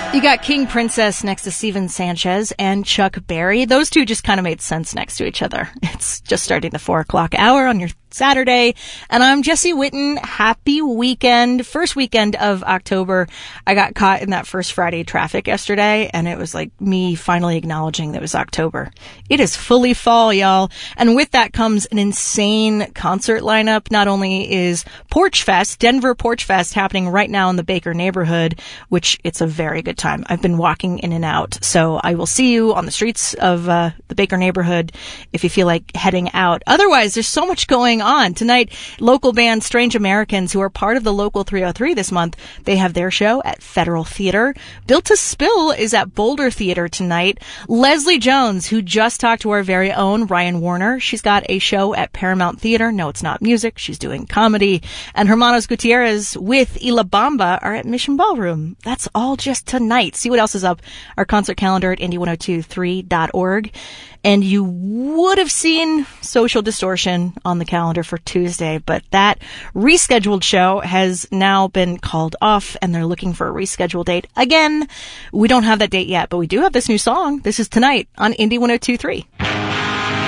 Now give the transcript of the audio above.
You got King Princess next to Steven Sanchez and Chuck Berry. Those two just kind of made sense next to each other. It's just starting the 4 o'clock hour on your Saturday. And I'm Jesse Witten. Happy weekend. First weekend of October. I got caught in that first Friday traffic yesterday, and it was like me finally acknowledging that it was October. It is fully fall, y'all. And with that comes an insane concert lineup. Not only is Porch Fest, Denver Porch Fest, happening right now in the Baker neighborhood, which it's a very good time. I've been walking in and out. So I will see you on the streets of the Baker neighborhood if you feel like heading out. Otherwise, there's so much going on. Tonight, local band Strange Americans, who are part of the Local 303 this month, they have their show at Federal Theater. Built to Spill is at Boulder Theater tonight. Leslie Jones, who just talked to our very own Ryan Warner, she's got a show at Paramount Theater. No, it's not music. She's doing comedy. And Hermanos Gutierrez with Ila Bamba are at Mission Ballroom. That's all just tonight. See what else is up. Our concert calendar at indie1023.org. And you would have seen Social Distortion on the calendar for Tuesday, but that rescheduled show has now been called off, and they're looking for a rescheduled date again. We don't have that date yet, but we do have this new song. This is Tonight on Indie 1023.